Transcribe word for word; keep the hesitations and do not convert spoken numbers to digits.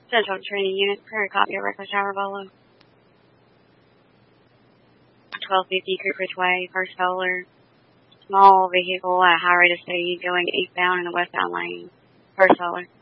Central Training Unit, Prairie Copy, Reckless Tower, Bolo. twelve fifty Cooperage Way, first solar. Small vehicle at a high rate of speed going eastbound in the westbound lane. First solar.